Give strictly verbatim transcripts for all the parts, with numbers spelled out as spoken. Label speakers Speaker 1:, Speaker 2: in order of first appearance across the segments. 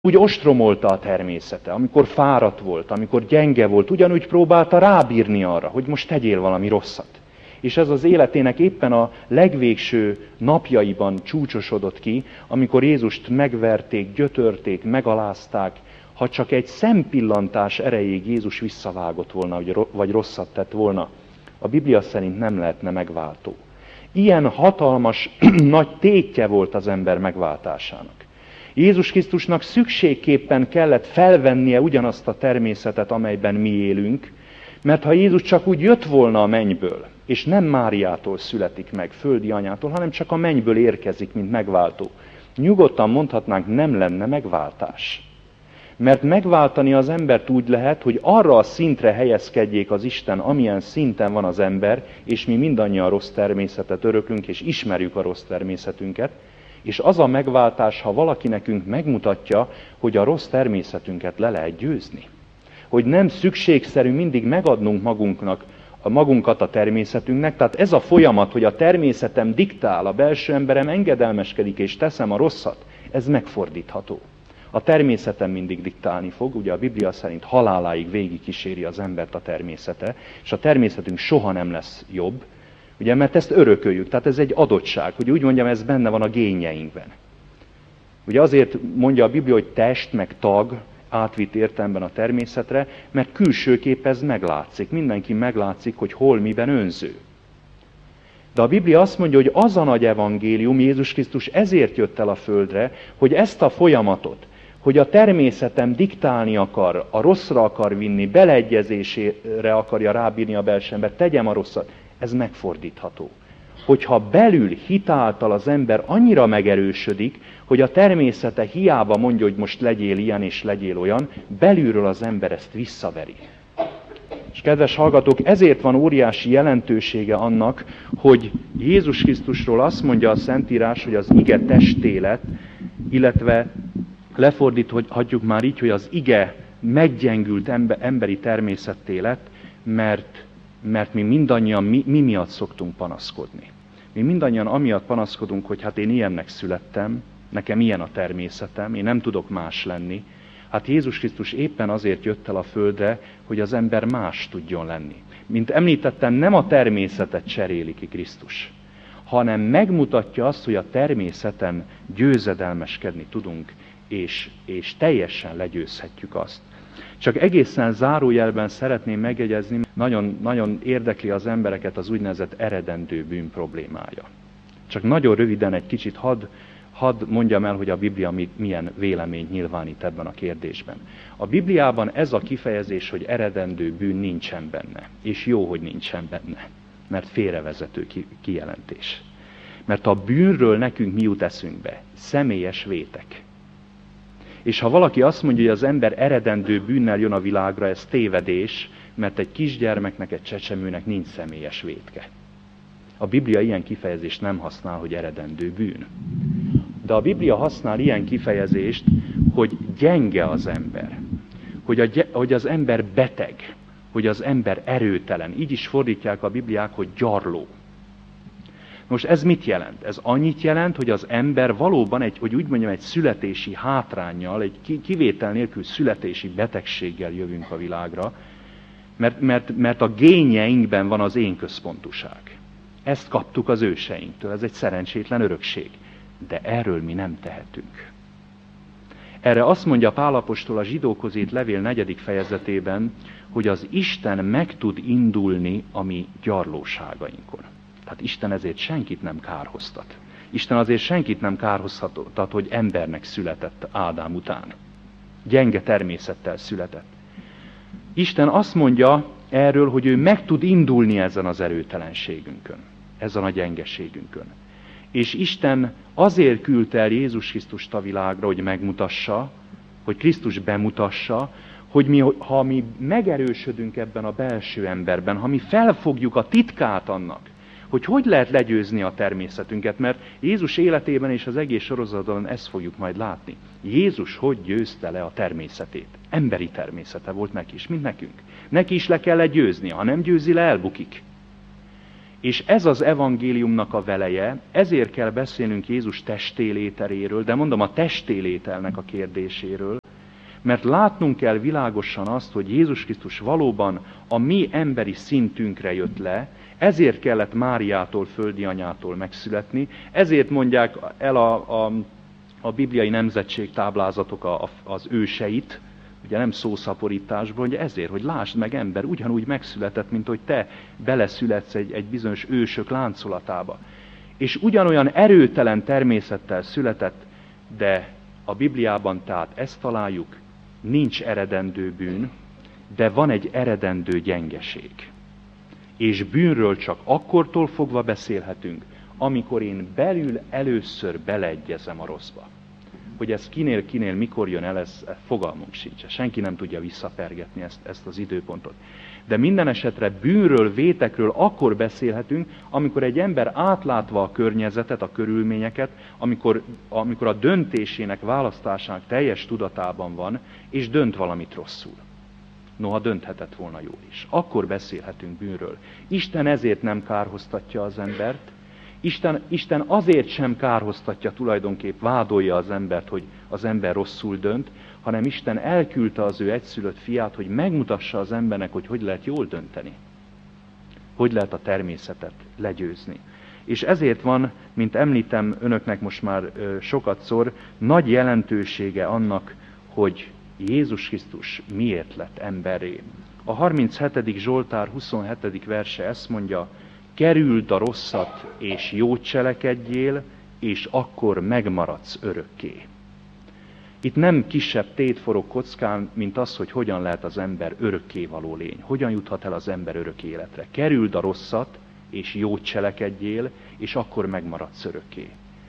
Speaker 1: úgy ostromolta a természete, amikor fáradt volt, amikor gyenge volt, ugyanúgy próbálta rábírni arra, hogy most tegyél valami rosszat. És ez az életének éppen a legvégső napjaiban csúcsosodott ki, amikor Jézust megverték, gyötörték, megalázták. Ha csak egy szempillantás erejéig Jézus visszavágott volna, vagy rosszat tett volna, a Biblia szerint nem lehetne megváltó. Ilyen hatalmas, nagy tétje volt az ember megváltásának. Jézus Krisztusnak szükségképpen kellett felvennie ugyanazt a természetet, amelyben mi élünk, mert ha Jézus csak úgy jött volna a mennyből, és nem Máriától születik meg, földi anyától, hanem csak a mennyből érkezik, mint megváltó, nyugodtan mondhatnánk, nem lenne megváltás. Mert megváltani az embert úgy lehet, hogy arra a szintre helyezkedjék az Isten, amilyen szinten van az ember, és mi mindannyian rossz természetet öröklünk, és ismerjük a rossz természetünket, és az a megváltás, ha valaki nekünk megmutatja, hogy a rossz természetünket le lehet győzni. Hogy nem szükségszerű mindig megadnunk magunknak, a magunkat a természetünknek, tehát ez a folyamat, hogy a természetem diktál, a belső emberem engedelmeskedik és teszem a rosszat, ez megfordítható. A természetem mindig diktálni fog, ugye a Biblia szerint haláláig végig kíséri az embert a természete, és a természetünk soha nem lesz jobb, ugye, mert ezt örököljük, tehát ez egy adottság, hogy úgy mondjam, ez benne van a génjeinkben. Ugye azért mondja a Biblia, hogy test meg tag átvitt értelemben a természetre, mert külsőképp ez meglátszik, mindenki meglátszik, hogy hol miben önző. De a Biblia azt mondja, hogy az a nagy evangélium, Jézus Krisztus ezért jött el a földre, hogy ezt a folyamatot, hogy a természetem diktálni akar, a rosszra akar vinni, beleegyezésére akarja rábírni a belső ember, tegyem a rosszat, ez megfordítható. Hogyha belül hitáltal az ember annyira megerősödik, hogy a természete hiába mondja, hogy most legyél ilyen és legyél olyan, belülről az ember ezt visszaveri. És kedves hallgatók, ezért van óriási jelentősége annak, hogy Jézus Krisztusról azt mondja a Szentírás, hogy az ige testé lett, illetve lefordíthatjuk már így, hogy az ige meggyengült emberi természetté lett, mert, mert mi mindannyian mi, mi miatt szoktunk panaszkodni. Mi mindannyian amiatt panaszkodunk, hogy hát én ilyennek születtem, nekem ilyen a természetem, én nem tudok más lenni. Hát Jézus Krisztus éppen azért jött el a földre, hogy az ember más tudjon lenni. Mint említettem, nem a természetet cseréli ki Krisztus, hanem megmutatja azt, hogy a természeten győzedelmeskedni tudunk, és, és teljesen legyőzhetjük azt. Csak egészen zárójelben szeretném megjegyezni, nagyon, nagyon érdekli az embereket az úgynevezett eredendő bűn problémája. Csak nagyon röviden egy kicsit hadd Hadd mondjam el, hogy a Biblia milyen véleményt nyilvánít ebben a kérdésben. A Bibliában ez a kifejezés, hogy eredendő bűn nincsen benne. És jó, hogy nincsen benne, mert félrevezető kijelentés. Mert a bűnről nekünk mi jut eszünkbe? Személyes vétek. És ha valaki azt mondja, hogy az ember eredendő bűnnel jön a világra, ez tévedés, mert egy kisgyermeknek, egy csecsemőnek nincs személyes vétke. A Biblia ilyen kifejezést nem használ, hogy eredendő bűn. De a Biblia használ ilyen kifejezést, hogy gyenge az ember, hogy, a, hogy az ember beteg, hogy az ember erőtelen. Így is fordítják a Bibliák, hogy gyarló. Most ez mit jelent? Ez annyit jelent, hogy az ember valóban egy, hogy úgy mondjam, egy születési hátránnyal, egy kivétel nélkül születési betegséggel jövünk a világra, mert, mert, mert a génjeinkben van az én központuság. Ezt kaptuk az őseinktől, ez egy szerencsétlen örökség. De erről mi nem tehetünk. Erre azt mondja Pál apostol a Zsidókhoz írt levél negyedik fejezetében, hogy az Isten meg tud indulni a mi gyarlóságainkon. Tehát Isten ezért senkit nem kárhoztat. Isten azért senkit nem kárhoztat, hogy embernek született Ádám után. Gyenge természettel született. Isten azt mondja erről, hogy ő meg tud indulni ezen az erőtelenségünkön, ezen a gyengeségünkön. És Isten azért küldte el Jézus Krisztust a világra, hogy megmutassa, hogy Krisztus bemutassa, hogy mi, ha mi megerősödünk ebben a belső emberben, ha mi felfogjuk a titkát annak, hogy hogy lehet legyőzni a természetünket, mert Jézus életében és az egész sorozatban ezt fogjuk majd látni. Jézus hogy győzte le a természetét? Emberi természete volt neki is, mint nekünk. Neki is le kell győzni, ha nem győzi le, elbukik. És ez az evangéliumnak a veleje, ezért kell beszélnünk Jézus testéléteréről, de mondom a testélételnek a kérdéséről, mert látnunk kell világosan azt, hogy Jézus Krisztus valóban a mi emberi szintünkre jött le, ezért kellett Máriától, földi anyától megszületni, ezért mondják el a, a, a bibliai nemzetségtáblázatok a, a, az őseit, ugye nem szószaporításból, hogy ezért, hogy lásd meg, ember ugyanúgy megszületett, mint hogy te beleszületsz egy, egy bizonyos ősök láncolatába. És ugyanolyan erőtelen természettel született, de a Bibliában tehát ezt találjuk, nincs eredendő bűn, de van egy eredendő gyengeség. És bűnről csak akkortól fogva beszélhetünk, amikor én belül először beleegyezem a rosszba. Hogy ez kinél, kinél, mikor jön el, ez fogalmunk sincs. Senki nem tudja visszapergetni ezt, ezt az időpontot. De minden esetre bűnről, vétekről akkor beszélhetünk, amikor egy ember átlátva a környezetet, a körülményeket, amikor, amikor a döntésének, választásának teljes tudatában van, és dönt valamit rosszul. Noha dönthetett volna jól is. Akkor beszélhetünk bűnről. Isten ezért nem kárhoztatja az embert, Isten, Isten azért sem kárhoztatja tulajdonképp, vádolja az embert, hogy az ember rosszul dönt, hanem Isten elküldte az ő egyszülött fiát, hogy megmutassa az embernek, hogy hogy lehet jól dönteni. Hogy lehet a természetet legyőzni. És ezért van, mint említem önöknek most már sokatszor, nagy jelentősége annak, hogy Jézus Krisztus miért lett emberré. A harminchetedik Zsoltár huszonhetedik verse ezt mondja, kerüld a rosszat, és jót cselekedjél, és akkor megmaradsz örökké. Itt nem kisebb tét forog kockán, mint az, hogy hogyan lehet az ember örökkévaló lény. Hogyan juthat el az ember örök életre. Kerüld a rosszat, és jót cselekedjél, és akkor megmaradsz örökké.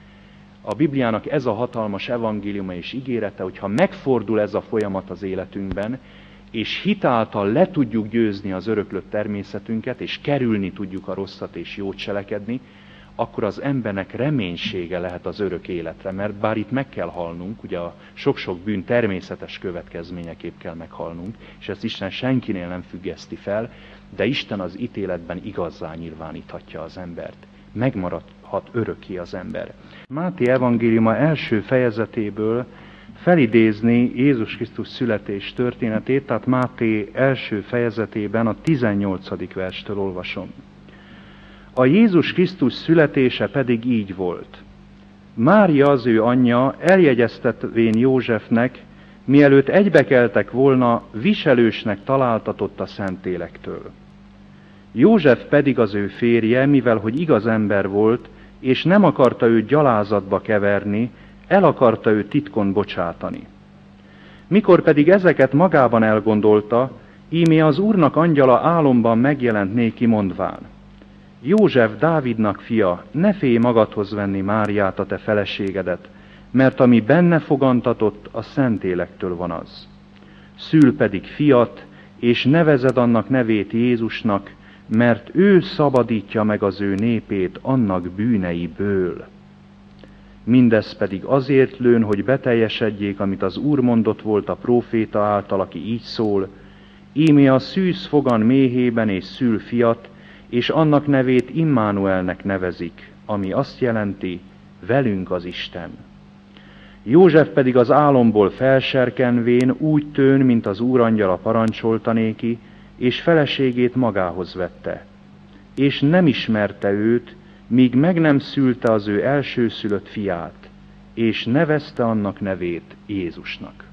Speaker 1: A Bibliának ez a hatalmas evangéliuma és ígérete, hogyha megfordul ez a folyamat az életünkben, és hitáltal le tudjuk győzni az öröklött természetünket, és kerülni tudjuk a rosszat és jót cselekedni, akkor az embernek reménysége lehet az örök életre, mert bár itt meg kell halnunk, ugye a sok-sok bűn természetes következményeképp kell meghalnunk, és ezt Isten senkinél nem függeszti fel, de Isten az ítéletben igazzá nyilváníthatja az embert. Megmaradhat örökké az ember. Máté evangéliuma első fejezetéből felidézni Jézus Krisztus születés történetét, tehát Máté első fejezetében a tizennyolcadik verstől olvasom. A Jézus Krisztus születése pedig így volt. Mária az ő anyja eljegyeztetvén Józsefnek, mielőtt egybekeltek volna, viselősnek találtatott a Szentélektől. József pedig az ő férje, mivel hogy igaz ember volt, és nem akarta őt gyalázatba keverni, el akarta őt titkon bocsátani. Mikor pedig ezeket magában elgondolta, íme az Úrnak angyala álomban megjelent néki mondván. József, Dávidnak fia, ne félj magadhoz venni Máriát, a te feleségedet, mert ami benne fogantatott, a Szentélektől van az. Szül pedig fiat, és nevezed annak nevét Jézusnak, mert ő szabadítja meg az ő népét annak bűneiből. Mindez pedig azért lőn, hogy beteljesedjék, amit az Úr mondott volt a próféta által, aki így szól, íme a szűz fogan méhében és szül fiat, és annak nevét Immanuelnek nevezik, ami azt jelenti, velünk az Isten. József pedig az álomból felserkenvén úgy tőn, mint az úrangyala parancsolta néki, és feleségét magához vette. És nem ismerte őt, míg meg nem szülte az ő elsőszülött fiát, és nevezte annak nevét Jézusnak.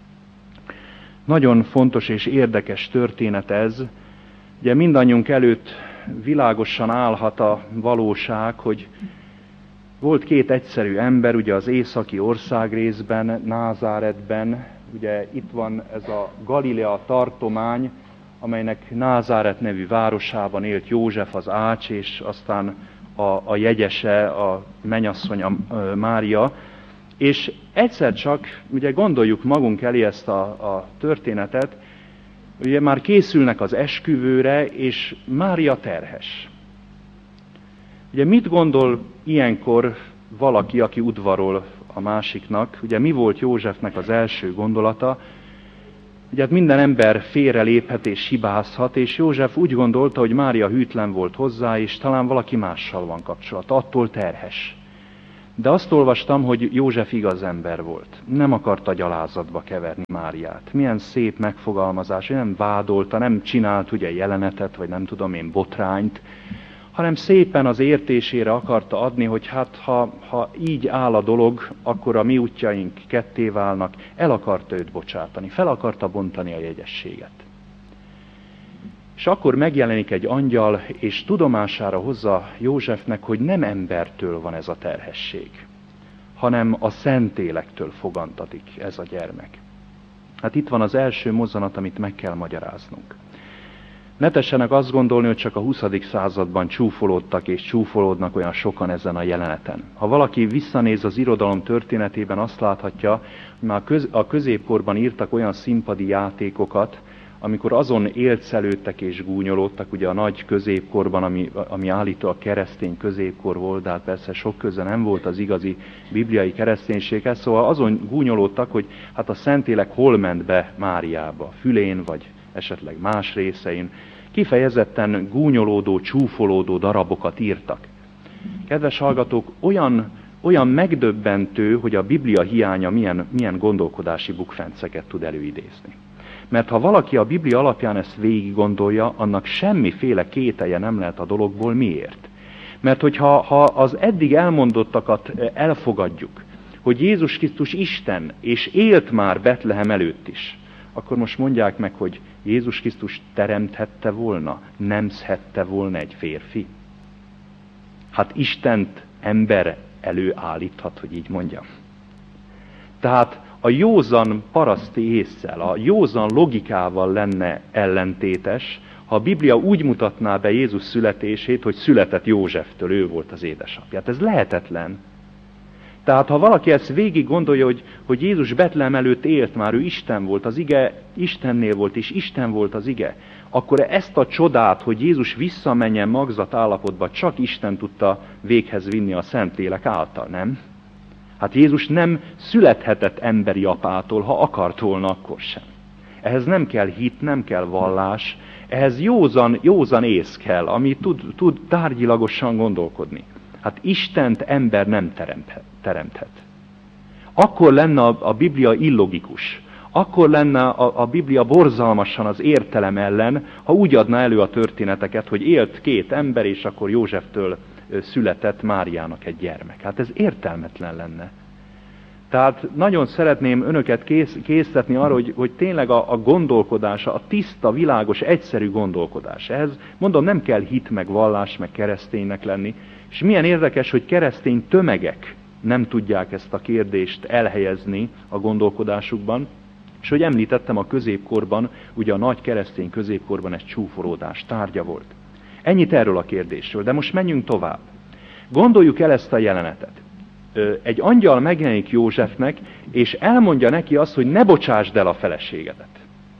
Speaker 1: Nagyon fontos és érdekes történet ez. Ugye mindannyiunk előtt világosan állhat a valóság, hogy volt két egyszerű ember, ugye az északi országrészben, Názáretben, ugye itt van ez a Galilea tartomány, amelynek Názáret nevű városában élt József az ács, és aztán a, a jegyese, a mennyasszony, a, a Mária. És egyszer csak, ugye gondoljuk magunk elé ezt a, a történetet, ugye már készülnek az esküvőre, és Mária terhes. Ugye mit gondol ilyenkor valaki, aki udvarol a másiknak? Ugye mi volt Józsefnek az első gondolata? Ugye hát minden ember félreléphet és hibázhat, és József úgy gondolta, hogy Mária hűtlen volt hozzá, és talán valaki mással van kapcsolata, attól terhes. De azt olvastam, hogy József igaz ember volt. Nem akarta gyalázatba keverni Máriát. Milyen szép megfogalmazás, nem vádolta, nem csinált ugye jelenetet, vagy nem tudom én botrányt, hanem szépen az értésére akarta adni, hogy hát ha, ha így áll a dolog, akkor a mi útjaink ketté válnak, el akarta őt bocsátani, fel akarta bontani a jegyességet. És akkor megjelenik egy angyal, és tudomására hozza Józsefnek, hogy nem embertől van ez a terhesség, hanem a Szentlélektől fogantatik ez a gyermek. Hát itt van az első mozzanat, amit meg kell magyaráznunk. Ne tessenek azt gondolni, hogy csak a huszadik században csúfolódtak és csúfolódnak olyan sokan ezen a jeleneten. Ha valaki visszanéz az irodalom történetében, azt láthatja, hogy már a középkorban írtak olyan színpadi játékokat, amikor azon élcelődtek és gúnyolódtak, ugye a nagy középkorban, ami, ami állítólag keresztény középkor volt, de hát persze sok köze nem volt az igazi bibliai kereszténységhez, szóval azon gúnyolódtak, hogy hát a Szentlélek hol ment be Máriába, fülén vagy esetleg más részein. Kifejezetten gúnyolódó, csúfolódó darabokat írtak. Kedves hallgatók, olyan, olyan megdöbbentő, hogy a Biblia hiánya milyen, milyen gondolkodási bukfenceket tud előidézni. Mert ha valaki a Biblia alapján ezt végig gondolja, annak semmiféle kételje nem lehet a dologból. Miért? Mert hogyha ha az eddig elmondottakat elfogadjuk, hogy Jézus Krisztus Isten, és élt már Betlehem előtt is, akkor most mondják meg, hogy Jézus Krisztus teremthette volna, nemzhette volna egy férfi? Hát Istent ember előállíthat, hogy így mondjam. Tehát a józan paraszti ésszel, a józan logikával lenne ellentétes, ha a Biblia úgy mutatná be Jézus születését, hogy született Józseftől, ő volt az édesapja. Hát ez lehetetlen. Tehát ha valaki ezt végig gondolja, hogy, hogy Jézus Betlehem előtt élt már, ő Isten volt, az ige Istennél volt, és Isten volt az ige, akkor ezt a csodát, hogy Jézus visszamenjen magzat állapotba, csak Isten tudta véghez vinni a Szentlélek által, nem? Hát Jézus nem születhetett emberi apától, ha akart volna, akkor sem. Ehhez nem kell hit, nem kell vallás, ehhez józan, józan ész kell, ami tud, tud tárgyilagosan gondolkodni. Hát Istent ember nem teremthet. teremthet. Akkor lenne a, a Biblia illogikus, akkor lenne a, a Biblia borzalmasan az értelem ellen, ha úgy adná elő a történeteket, hogy élt két ember, és akkor Józseftől született Máriának egy gyermek. Hát ez értelmetlen lenne. Tehát nagyon szeretném önöket kész, késztetni arra, hogy, hogy tényleg a, a gondolkodása, a tiszta, világos, egyszerű gondolkodás. Ehhez mondom, nem kell hit, meg vallás, meg kereszténynek lenni. És milyen érdekes, hogy keresztény tömegek nem tudják ezt a kérdést elhelyezni a gondolkodásukban, és hogy említettem, a középkorban, ugye a nagy keresztény középkorban ez csúfolódás tárgya volt. Ennyit erről a kérdésről, de most menjünk tovább. Gondoljuk el ezt a jelenetet. Egy angyal megjelenik Józsefnek, és elmondja neki azt, hogy ne bocsásd el a feleségedet.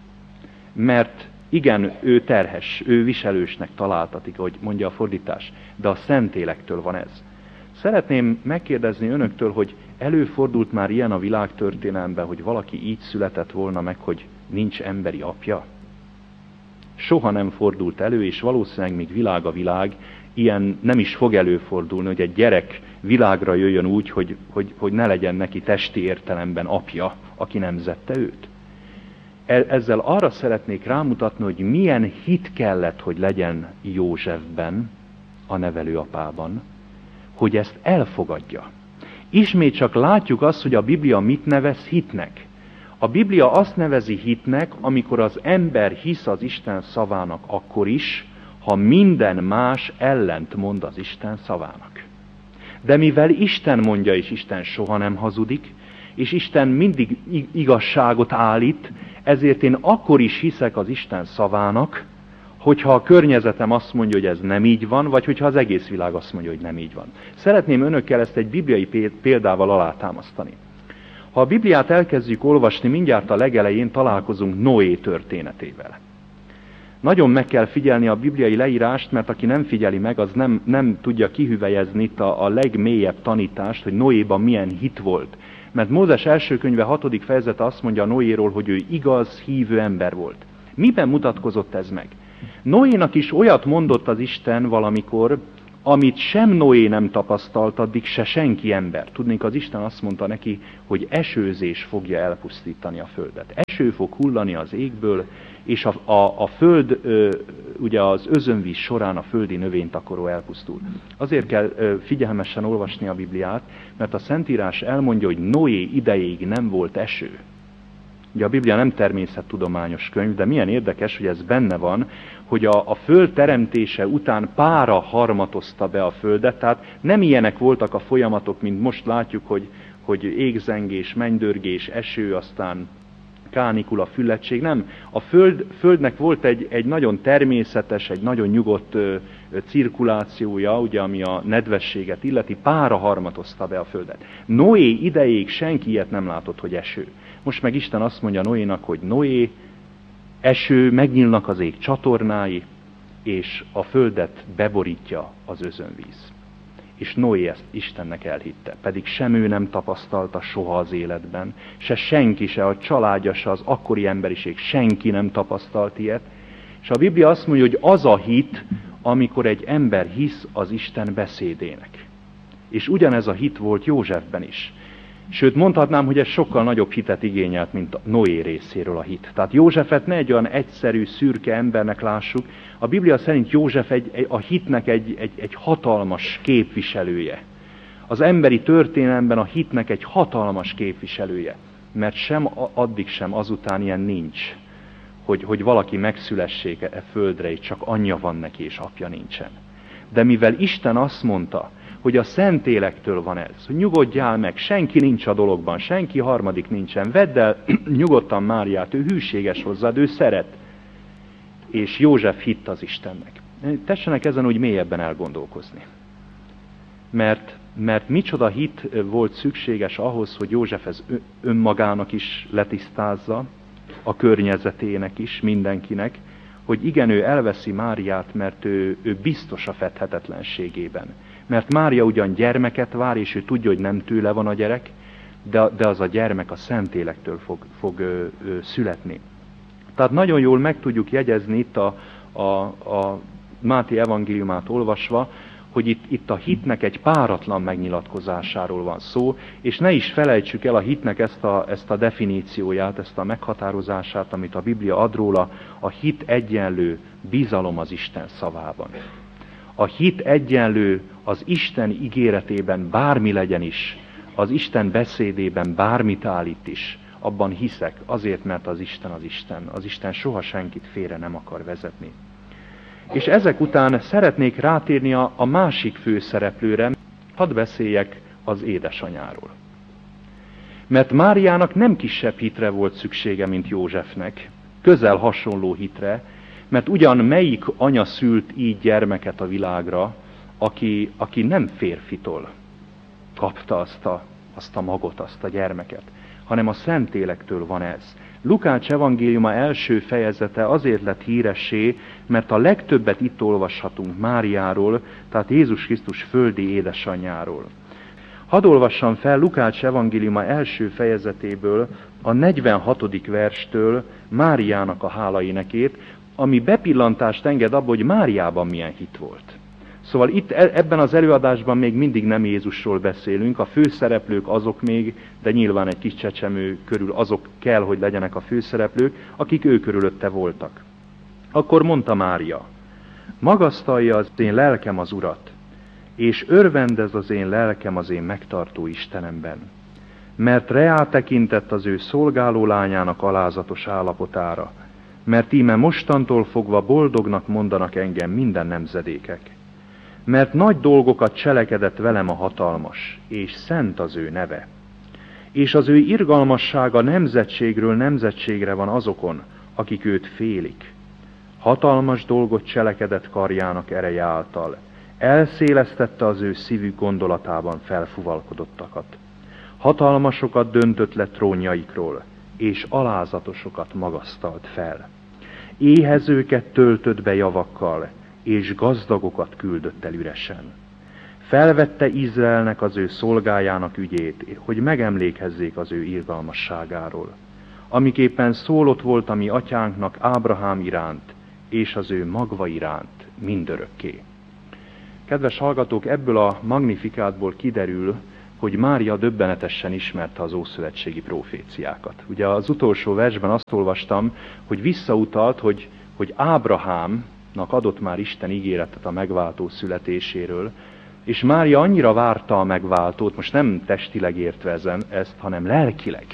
Speaker 1: Mert igen, ő terhes, ő viselősnek találtatik, ahogy mondja a fordítás, de a Szentlélektől van ez. Szeretném megkérdezni önöktől, hogy előfordult már ilyen a világtörténelemben, hogy valaki így született volna meg, hogy nincs emberi apja? Soha nem fordult elő, és valószínűleg még világ a világ, ilyen nem is fog előfordulni, hogy egy gyerek világra jöjjön úgy, hogy, hogy, hogy ne legyen neki testi értelemben apja, aki nemzette őt. Ezzel arra szeretnék rámutatni, hogy milyen hit kellett, hogy legyen Józsefben, a nevelőapában, hogy ezt elfogadja. Ismét csak látjuk azt, hogy a Biblia mit nevez hitnek. A Biblia azt nevezi hitnek, amikor az ember hisz az Isten szavának akkor is, ha minden más ellent mond az Isten szavának. De mivel Isten mondja, és Isten soha nem hazudik, és Isten mindig igazságot állít, ezért én akkor is hiszek az Isten szavának, hogyha a környezetem azt mondja, hogy ez nem így van, vagy hogyha az egész világ azt mondja, hogy nem így van. Szeretném önökkel ezt egy bibliai példával alátámasztani. Ha a Bibliát elkezdjük olvasni, mindjárt a legelején találkozunk Noé történetével. Nagyon meg kell figyelni a bibliai leírást, mert aki nem figyeli meg, az nem, nem tudja kihüvelyezni itt a, a legmélyebb tanítást, hogy Noéban milyen hit volt. Mert Mózes első könyve hatodik fejezete azt mondja Noéról, hogy ő igaz, hívő ember volt. Miben mutatkozott ez meg? Noénak is olyat mondott az Isten valamikor, amit sem Noé nem tapasztalt addig, se senki ember. Tudnék, az Isten azt mondta neki, hogy esőzés fogja elpusztítani a földet. Eső fog hullani az égből, és a, a, a föld, ö, ugye az özönvíz során a földi növénytakaró elpusztul. Azért kell ö, figyelmesen olvasni a Bibliát, mert a Szentírás elmondja, hogy Noé idejéig nem volt eső. Ugye a Biblia nem természettudományos könyv, de milyen érdekes, hogy ez benne van, hogy a, a föld teremtése után pára harmatozta be a földet, tehát nem ilyenek voltak a folyamatok, mint most látjuk, hogy, hogy égzengés, mennydörgés, eső, aztán kánikula, füllettség, nem. A föld, földnek volt egy, egy nagyon természetes, egy nagyon nyugodt ö, ö, cirkulációja, ugye, ami a nedvességet illeti, pára harmatozta be a földet. Noé idejéig senki ilyet nem látott, hogy eső. Most meg Isten azt mondja Noénak, hogy Noé, eső, megnyílnak az ég csatornái, és a földet beborítja az özönvíz. És Noé ezt Istennek elhitte, pedig sem ő nem tapasztalta soha az életben, se senki, se a családja, se az akkori emberiség, senki nem tapasztalt ilyet. És a Biblia azt mondja, hogy az a hit, amikor egy ember hisz az Isten beszédének. És ugyanez a hit volt Józsefben is. Sőt, mondhatnám, hogy ez sokkal nagyobb hitet igényelt, mint Noé részéről a hit. Tehát Józsefet ne egy olyan egyszerű, szürke embernek lássuk. A Biblia szerint József egy, egy, a hitnek egy, egy, egy hatalmas képviselője. Az emberi történelemben a hitnek egy hatalmas képviselője. Mert sem addig sem azután ilyen nincs, hogy, hogy valaki megszülessék e földre, és csak anyja van neki, és apja nincsen. De mivel Isten azt mondta, hogy a Szentélektől van ez, hogy nyugodjál meg, senki nincs a dologban, senki harmadik nincsen, vedd el nyugodtan Máriát, ő hűséges hozzád, ő szeret. És József hitt az Istennek. Tessenek ezen úgy mélyebben elgondolkozni. Mert, mert micsoda hit volt szükséges ahhoz, hogy József ez önmagának is letisztázza, a környezetének is, mindenkinek, hogy igen, ő elveszi Máriát, mert ő, ő biztos a fedhetetlenségében. Mert Mária ugyan gyermeket vár, és ő tudja, hogy nem tőle van a gyerek, de, de az a gyermek a Szentélektől fog, fog ö, ö, születni. Tehát nagyon jól meg tudjuk jegyezni itt a, a, a Máté evangéliumát olvasva, hogy itt, itt a hitnek egy páratlan megnyilatkozásáról van szó, és ne is felejtsük el a hitnek ezt a, ezt a definícióját, ezt a meghatározását, amit a Biblia ad róla, a hit egyenlő bizalom az Isten szavában. A hit egyenlő az Isten ígéretében bármi legyen is, az Isten beszédében bármit állít is, abban hiszek, azért, mert az Isten az Isten. Az Isten soha senkit félre nem akar vezetni. És ezek után szeretnék rátérni a, a másik főszereplőre, hadd beszéljek az édesanyáról. Mert Máriának nem kisebb hitre volt szüksége, mint Józsefnek, közel hasonló hitre, mert ugyan melyik anya szült így gyermeket a világra, aki, aki nem férfitól kapta azt a, azt a magot, azt a gyermeket, hanem a Szentélektől van ez. Lukács evangéliuma első fejezete azért lett híressé, mert a legtöbbet itt olvashatunk Máriáról, tehát Jézus Krisztus földi édesanyjáról. Hadd olvassam fel Lukács evangéliuma első fejezetéből, a negyvenhatodik verstől Máriának a hálaénekét, ami bepillantást enged abba, hogy Máriában milyen hit volt. Szóval itt ebben az előadásban még mindig nem Jézusról beszélünk, a főszereplők azok még, de nyilván egy kis csecsemő körül azok kell, hogy legyenek a főszereplők, akik ő körülötte voltak. Akkor mondta Mária, magasztalja az én lelkem az Urat, és örvendez az én lelkem az én megtartó Istenemben, mert reá tekintett az ő szolgáló lányának alázatos állapotára, mert íme mostantól fogva boldognak mondanak engem minden nemzedékek. Mert nagy dolgokat cselekedett velem a hatalmas, és szent az ő neve. És az ő irgalmassága nemzetségről nemzetségre van azokon, akik őt félik. Hatalmas dolgot cselekedett karjának ereje által, elszélesztette az ő szívük gondolatában felfuvalkodottakat. Hatalmasokat döntött le trónjaikról, és alázatosokat magasztalt fel. Éhezőket töltött be javakkal, és gazdagokat küldött el üresen. felvette Izraelnek az ő szolgájának ügyét, hogy megemlékezzék az ő irgalmasságáról, amiképpen szólott volt a mi atyánknak Ábrahám iránt, és az ő magva iránt mindörökké. Kedves hallgatók, ebből a magnifikátból kiderül, hogy Mária döbbenetesen ismerte az ószövetségi proféciákat. Ugye az utolsó versben azt olvastam, hogy visszautalt, hogy, hogy Ábrahámnak adott már Isten ígéretet a megváltó születéséről, és Mária annyira várta a megváltót, most nem testileg értve ezen, ezt, hanem lelkileg.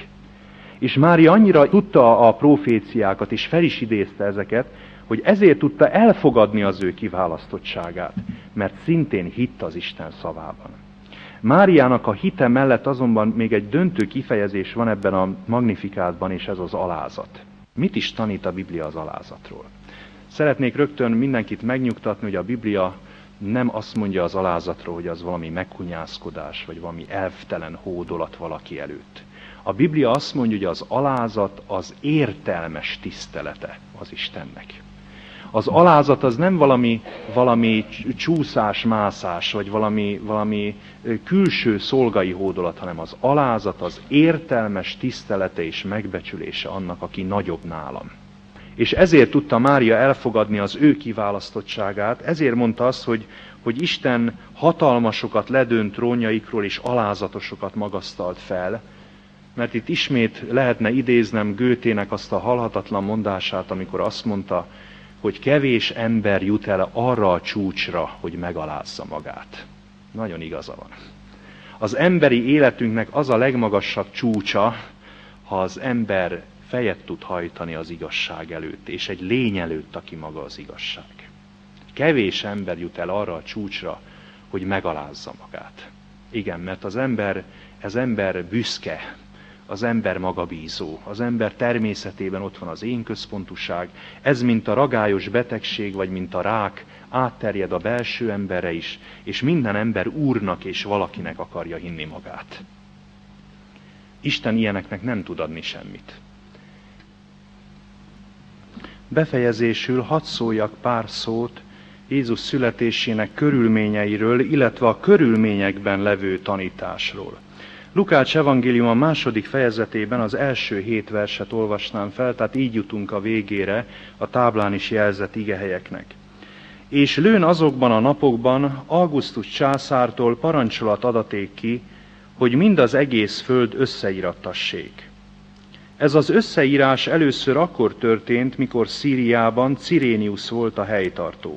Speaker 1: És Mária annyira tudta a proféciákat, és fel is idézte ezeket, hogy ezért tudta elfogadni az ő kiválasztottságát, mert szintén hitt az Isten szavában. Máriának a hite mellett azonban még egy döntő kifejezés van ebben a magnifikátban, és ez az alázat. Mit is tanít a Biblia az alázatról? Szeretnék rögtön mindenkit megnyugtatni, hogy a Biblia nem azt mondja az alázatról, hogy az valami meghunyászkodás, vagy valami elvtelen hódolat valaki előtt. A Biblia azt mondja, hogy az alázat az értelmes tisztelete az Istennek. Az alázat az nem valami, valami csúszás-mászás, vagy valami, valami külső szolgai hódolat, hanem az alázat az értelmes tisztelete és megbecsülése annak, aki nagyobb nálam. És ezért tudta Mária elfogadni az ő kiválasztottságát, ezért mondta azt, hogy, hogy Isten hatalmasokat ledönt trónjaikról, és alázatosokat magasztalt fel, mert itt ismét lehetne idéznem Goethének azt a halhatatlan mondását, amikor azt mondta, hogy kevés ember jut el arra a csúcsra, hogy megalázza magát. Nagyon igaza van. Az emberi életünknek az a legmagasabb csúcsa, ha az ember fejet tud hajtani az igazság előtt, és egy lény előtt, aki maga az igazság. Kevés ember jut el arra a csúcsra, hogy megalázza magát. Igen, mert az ember, az ember büszke, az ember magabízó, az ember természetében ott van az én központúság, ez mint a ragályos betegség, vagy mint a rák, átterjed a belső emberre is, és minden ember úrnak és valakinek akarja hinni magát. Isten ilyeneknek nem tud adni semmit. Befejezésül hadd szóljak pár szót Jézus születésének körülményeiről, illetve a körülményekben levő tanításról. Lukács evangélium a második fejezetében az első hét verset olvasnám fel, tehát így jutunk a végére a táblán is jelzett igehelyeknek. És lőn azokban a napokban Augustus császártól parancsolat adaték ki, hogy mind az egész föld összeírattassék. Ez az összeírás először akkor történt, mikor Szíriában Cirénius volt a helytartó.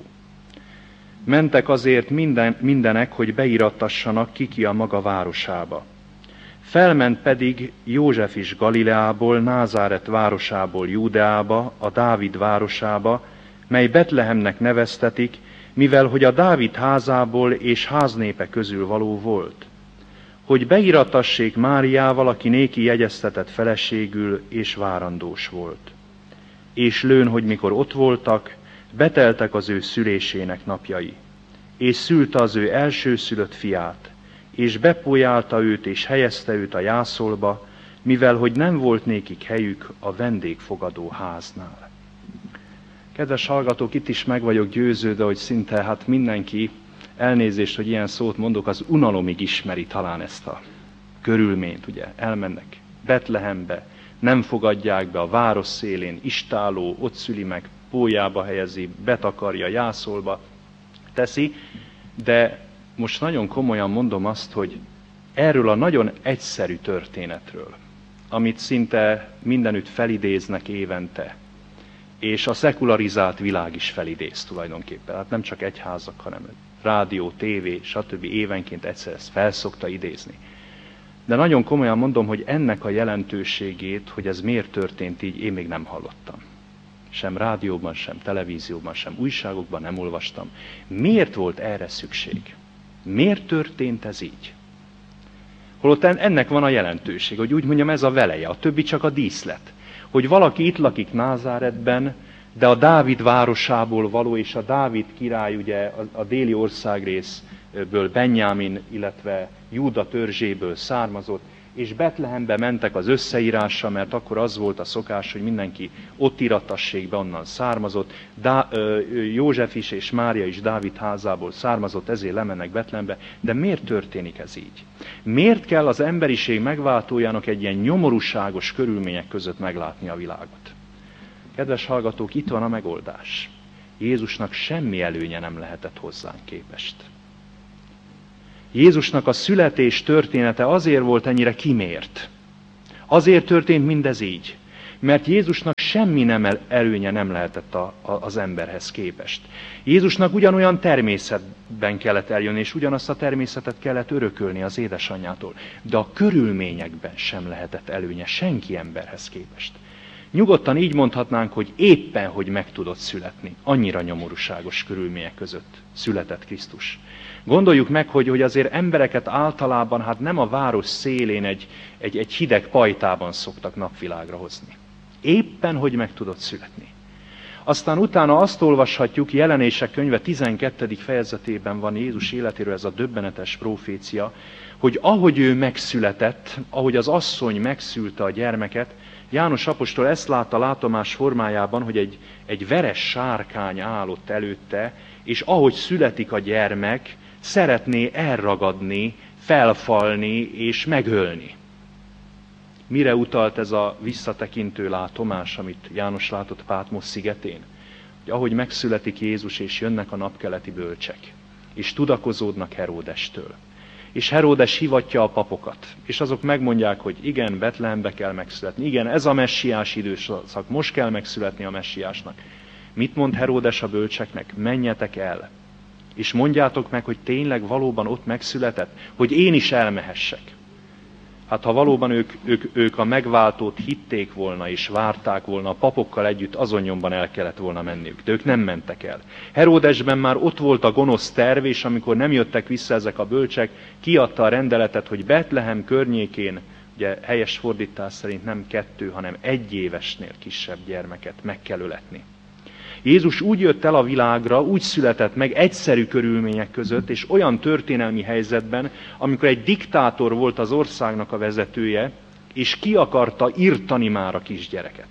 Speaker 1: Mentek azért minden, mindenek, hogy beírattassanak ki-ki a maga városába. Felment pedig József is Galileából, Názáret városából Júdeába, a Dávid városába, mely Betlehemnek neveztetik, mivel hogy a Dávid házából és háznépe közül való volt. Hogy beiratassék Máriával, aki néki jegyeztetett feleségül és várandós volt. És lőn, hogy mikor ott voltak, beteltek az ő szülésének napjai, és szülte az ő elsőszülött fiát, és bepójálta őt, és helyezte őt a jászolba, mivel hogy nem volt nékik helyük a vendégfogadó háznál. Kedves hallgatók, itt is meg vagyok győződve, hogy szinte hát mindenki, elnézést, hogy ilyen szót mondok, az unalomig ismeri talán ezt a körülményt, ugye, elmennek Betlehembe, nem fogadják be a város szélén, istáló, ott szüli meg, pólyába helyezi, betakarja, jászolba teszi, de most nagyon komolyan mondom azt, hogy erről a nagyon egyszerű történetről, amit szinte mindenütt felidéznek évente, és a szekularizált világ is felidéz tulajdonképpen. Hát nem csak egyházak, hanem rádió, tévé, stb. Évenként egyszer ezt felszokta idézni. De nagyon komolyan mondom, hogy ennek a jelentőségét, hogy ez miért történt így, én még nem hallottam. Sem rádióban, sem televízióban, sem újságokban nem olvastam. Miért volt erre szükség? Miért történt ez így? Holott ennek van a jelentőség, hogy úgy mondjam, ez a veleje, a többi csak a díszlet. Hogy valaki itt lakik Názáretben, de a Dávid városából való, és a Dávid király ugye a, a déli országrészből, Benjámin, illetve Júda törzséből származott, és Betlehembe mentek az összeírásra, mert akkor az volt a szokás, hogy mindenki ott írattassék be, onnan származott. Dá, ö, József is és Mária is Dávid házából származott, ezért lemennek Betlehembe. De miért történik ez így? Miért kell az emberiség megváltójának egy ilyen nyomorúságos körülmények között meglátni a világot? Kedves hallgatók, itt van a megoldás. Jézusnak semmi előnye nem lehetett hozzánk képest. Jézusnak a születés története azért volt ennyire kimért. Azért történt mindez így, mert Jézusnak semmi nem előnye nem lehetett a, a, az emberhez képest. Jézusnak ugyanolyan természetben kellett eljönni, és ugyanazt a természetet kellett örökölni az édesanyjától. De a körülményekben sem lehetett előnye senki emberhez képest. Nyugodtan így mondhatnánk, hogy éppen, hogy meg tudott születni. Annyira nyomorúságos körülmények között született Krisztus. Gondoljuk meg, hogy, hogy azért embereket általában hát nem a város szélén egy, egy, egy hideg pajtában szoktak napvilágra hozni. Éppen, hogy meg tudott születni. Aztán utána azt olvashatjuk, Jelenések könyve tizenkettedik fejezetében van Jézus életéről ez a döbbenetes profécia, hogy ahogy ő megszületett, ahogy az asszony megszülte a gyermeket, János apostol ezt látta látomás formájában, hogy egy, egy veres sárkány állott előtte, és ahogy születik a gyermek, szeretné elragadni, felfalni és megölni. Mire utalt ez a visszatekintő látomás, amit János látott Pátmos szigetén? Hogy ahogy megszületik Jézus, és jönnek a napkeleti bölcsek, és tudakozódnak Heródestől. És Heródes hivatja a papokat, és azok megmondják, hogy igen, Betlehembe kell megszületni, igen, ez a messiás időszak, most kell megszületni a messiásnak. Mit mond Heródes a bölcseknek? Menjetek el, és mondjátok meg, hogy tényleg valóban ott megszületett, hogy én is elmehessek. Hát ha valóban ők, ők, ők a megváltót hitték volna és várták volna, a papokkal együtt azon nyomban el kellett volna menniük, de ők nem mentek el. Heródesben már ott volt a gonosz terv, és amikor nem jöttek vissza ezek a bölcsek, kiadta a rendeletet, hogy Betlehem környékén, ugye helyes fordítás szerint nem kettő, hanem egy évesnél kisebb gyermeket meg kell öletni. Jézus úgy jött el a világra, úgy született meg egyszerű körülmények között, és olyan történelmi helyzetben, amikor egy diktátor volt az országnak a vezetője, és ki akarta irtani már a kisgyereket.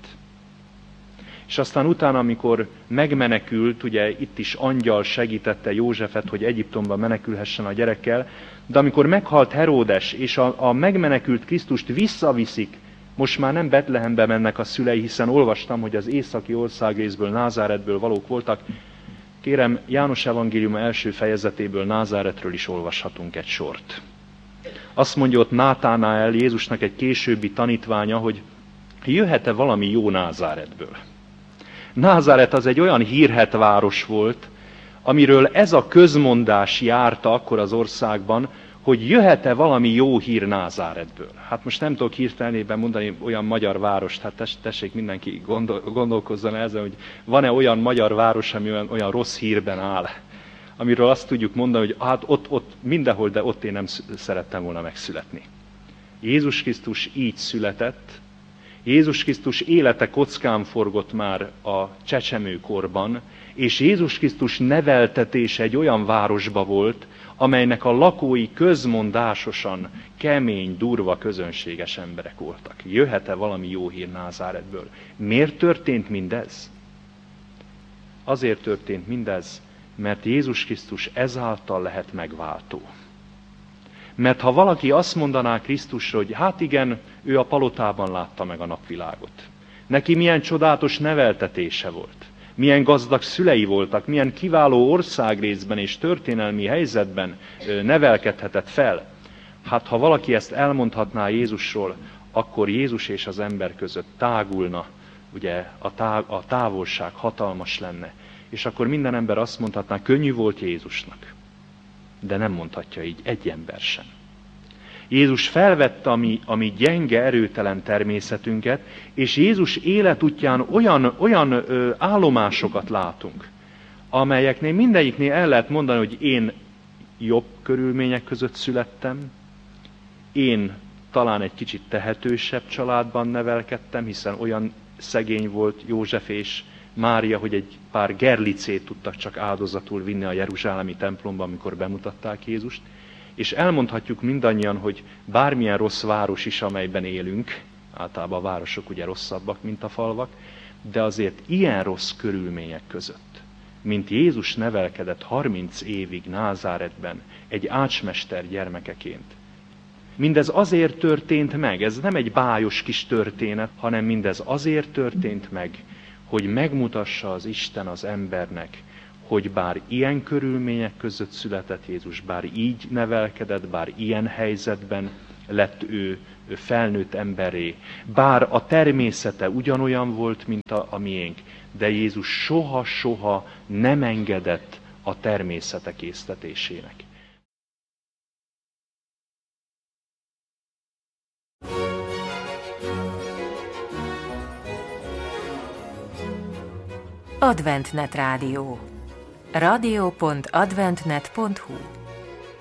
Speaker 1: És aztán utána, amikor megmenekült, ugye itt is angyal segítette Józsefet, hogy Egyiptomba menekülhessen a gyerekkel, de amikor meghalt Heródes, és a, a megmenekült Krisztust visszaviszik, most már nem Betlehembe mennek a szülei, hiszen olvastam, hogy az északi országrészből, Názáretből valók voltak. Kérem, János evangéliuma első fejezetéből, Názáretről is olvashatunk egy sort. Azt mondja ott Nátánael, Jézusnak egy későbbi tanítványa, hogy jöhet-e valami jó Názáretből. Názáret az egy olyan hírhedt város volt, amiről ez a közmondás járta akkor az országban, hogy jöhet-e valami jó hír Názáretből. Hát most nem tudok hirtelenében mondani olyan magyar várost, hát tessék mindenki gondol, gondolkozzon ezen, hogy van-e olyan magyar város, ami olyan, olyan rossz hírben áll, amiről azt tudjuk mondani, hogy hát ott, ott mindenhol, de ott én nem szerettem volna megszületni. Jézus Krisztus így született, Jézus Krisztus élete kockán forgott már a csecsemőkorban, és Jézus Krisztus neveltetése egy olyan városba volt, amelynek a lakói közmondásosan kemény, durva, közönséges emberek voltak. Jöhet-e valami jó hír Názáretből? Miért történt mindez? Azért történt mindez, mert Jézus Krisztus ezáltal lehet megváltó. Mert ha valaki azt mondaná Krisztusra, hogy hát igen, ő a palotában látta meg a napvilágot. Neki milyen csodálatos neveltetése volt. Milyen gazdag szülei voltak, milyen kiváló országrészben és történelmi helyzetben nevelkedhetett fel. Hát ha valaki ezt elmondhatná Jézusról, akkor Jézus és az ember között tágulna, ugye a, tá- a távolság hatalmas lenne. És akkor minden ember azt mondhatná, könnyű volt Jézusnak. De nem mondhatja így egy ember sem. Jézus felvette a mi, a mi gyenge, erőtelen természetünket, és Jézus életútján olyan, olyan ö, állomásokat látunk, amelyeknél mindegyiknél el lehet mondani, hogy én jobb körülmények között születtem, én talán egy kicsit tehetősebb családban nevelkedtem, hiszen olyan szegény volt József és Mária, hogy egy pár gerlicét tudtak csak áldozatul vinni a jeruzsálemi templomba, amikor bemutatták Jézust. És elmondhatjuk mindannyian, hogy bármilyen rossz város is, amelyben élünk, általában a városok ugye rosszabbak, mint a falvak, de azért ilyen rossz körülmények között, mint Jézus nevelkedett harminc évig Názáretben, egy ácsmester gyermekeként. Mindez azért történt meg, ez nem egy bájos kis történet, hanem mindez azért történt meg, hogy megmutassa az Isten az embernek, hogy bár ilyen körülmények között született Jézus, bár így nevelkedett, bár ilyen helyzetben lett ő felnőtt emberré, bár a természete ugyanolyan volt, mint a, a miénk, de Jézus soha-soha nem engedett a természete késztetésének.
Speaker 2: Adventnet Rádió. rádió pont adventnet pont hu